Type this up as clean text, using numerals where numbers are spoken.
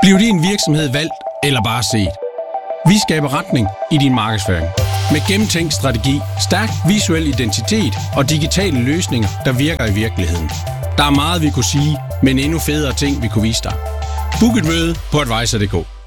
Bliv din virksomhed valgt eller bare set. Vi skaber retning i din markedsføring. Med gennemtænkt strategi, stærk visuel identitet og digitale løsninger, der virker i virkeligheden. Der er meget, vi kunne sige, men endnu federe ting, vi kunne vise dig. Book et møde på Advisor.dk.